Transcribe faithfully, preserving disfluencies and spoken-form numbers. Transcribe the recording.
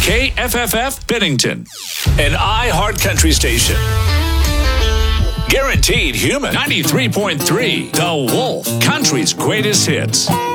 K F F F Bennington, an iHeart Country station. Guaranteed Human. ninety-three point three, The Wolf, country's greatest hits.